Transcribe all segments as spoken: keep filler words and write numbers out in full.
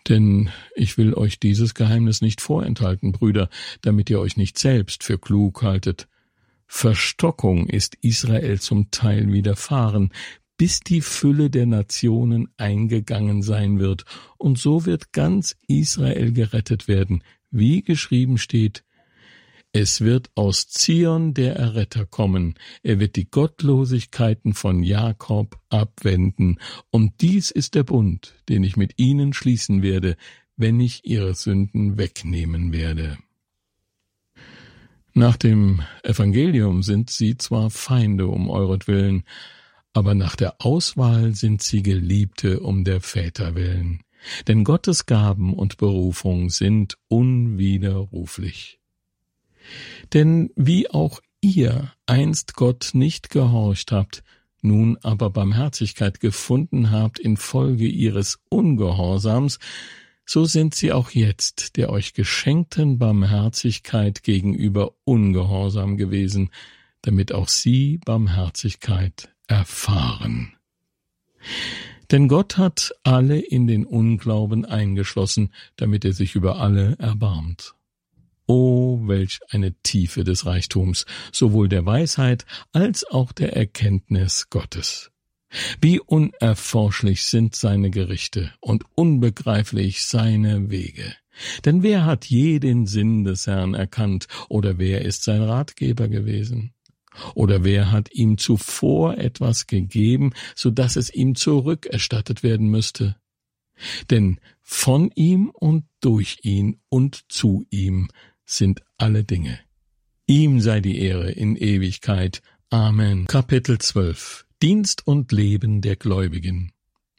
Denn ich will euch dieses Geheimnis nicht vorenthalten, Brüder, damit ihr euch nicht selbst für klug haltet. Verstockung ist Israel zum Teil widerfahren, bis die Fülle der Nationen eingegangen sein wird, und so wird ganz Israel gerettet werden, wie geschrieben steht: Es wird aus Zion der Erretter kommen, er wird die Gottlosigkeiten von Jakob abwenden, und dies ist der Bund, den ich mit ihnen schließen werde, wenn ich ihre Sünden wegnehmen werde. Nach dem Evangelium sind sie zwar Feinde um euretwillen, aber nach der Auswahl sind sie Geliebte um der Väter willen. Denn Gottes Gaben und Berufung sind unwiderruflich. Denn wie auch ihr einst Gott nicht gehorcht habt, nun aber Barmherzigkeit gefunden habt infolge ihres Ungehorsams, so sind sie auch jetzt der euch geschenkten Barmherzigkeit gegenüber ungehorsam gewesen, damit auch sie Barmherzigkeit erfahren. Denn Gott hat alle in den Unglauben eingeschlossen, damit er sich über alle erbarmt. O, welch eine Tiefe des Reichtums, sowohl der Weisheit als auch der Erkenntnis Gottes! Wie unerforschlich sind seine Gerichte und unbegreiflich seine Wege. Denn wer hat je den Sinn des Herrn erkannt, oder wer ist sein Ratgeber gewesen? Oder wer hat ihm zuvor etwas gegeben, so dass es ihm zurückerstattet werden müsste? Denn von ihm und durch ihn und zu ihm sind alle Dinge. Ihm sei die Ehre in Ewigkeit. Amen. Kapitel zwölf. Dienst und Leben der Gläubigen.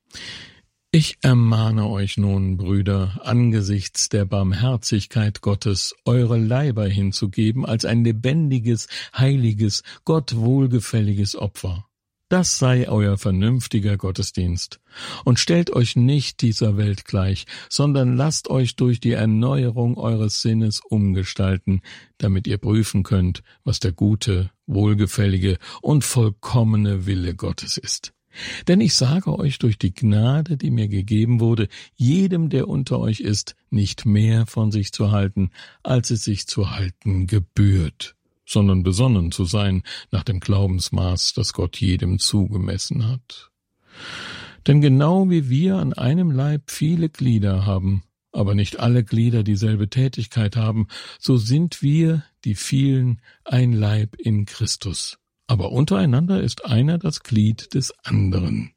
Ich ermahne euch nun, Brüder, angesichts der Barmherzigkeit Gottes, eure Leiber hinzugeben als ein lebendiges, heiliges, Gott wohlgefälliges Opfer. Das sei euer vernünftiger Gottesdienst. Und stellt euch nicht dieser Welt gleich, sondern lasst euch durch die Erneuerung eures Sinnes umgestalten, damit ihr prüfen könnt, was der gute, wohlgefällige und vollkommene Wille Gottes ist. Denn ich sage euch durch die Gnade, die mir gegeben wurde, jedem, der unter euch ist, nicht mehr von sich zu halten, als es sich zu halten gebührt, sondern besonnen zu sein nach dem Glaubensmaß, das Gott jedem zugemessen hat. Denn genau wie wir an einem Leib viele Glieder haben, aber nicht alle Glieder dieselbe Tätigkeit haben, so sind wir, die vielen, ein Leib in Christus. Aber untereinander ist einer das Glied des anderen.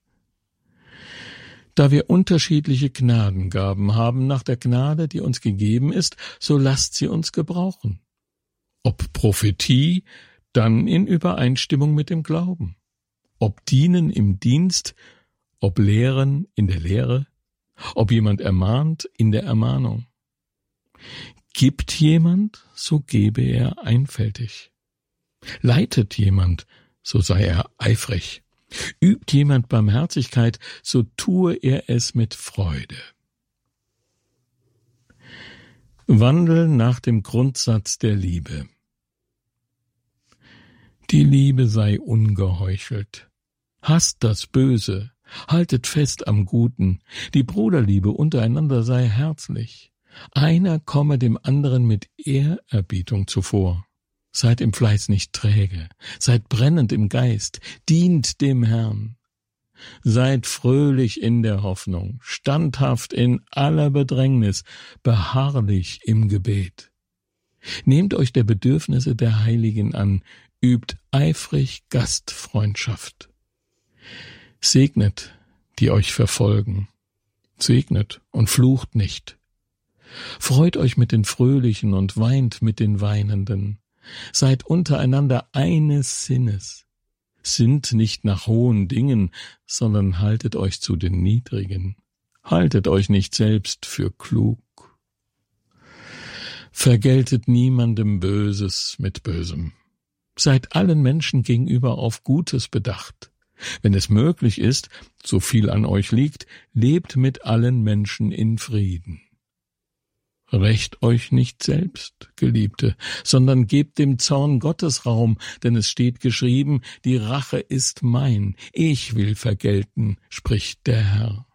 Da wir unterschiedliche Gnadengaben haben nach der Gnade, die uns gegeben ist, so lasst sie uns gebrauchen. Ob Prophetie, dann in Übereinstimmung mit dem Glauben. Ob Dienen im Dienst, ob Lehren in der Lehre, ob jemand ermahnt in der Ermahnung. Gibt jemand, so gebe er einfältig. Leitet jemand, so sei er eifrig. Übt jemand Barmherzigkeit, so tue er es mit Freude. Wandel nach dem Grundsatz der Liebe. Die Liebe sei ungeheuchelt. Hasst das Böse, haltet fest am Guten. Die Bruderliebe untereinander sei herzlich. Einer komme dem anderen mit Ehrerbietung zuvor. Seid im Fleiß nicht träge, seid brennend im Geist, dient dem Herrn. Seid fröhlich in der Hoffnung, standhaft in aller Bedrängnis, beharrlich im Gebet. Nehmt euch der Bedürfnisse der Heiligen an, übt eifrig Gastfreundschaft. Segnet, die euch verfolgen, segnet und flucht nicht. Freut euch mit den Fröhlichen und weint mit den Weinenden. Seid untereinander eines Sinnes. Sinnt nicht nach hohen Dingen, sondern haltet euch zu den Niedrigen. Haltet euch nicht selbst für klug. Vergeltet niemandem Böses mit Bösem. Seid allen Menschen gegenüber auf Gutes bedacht. Wenn es möglich ist, so viel an euch liegt, lebt mit allen Menschen in Frieden. Rächt euch nicht selbst, Geliebte, sondern gebt dem Zorn Gottes Raum, denn es steht geschrieben, die Rache ist mein, ich will vergelten, spricht der Herr.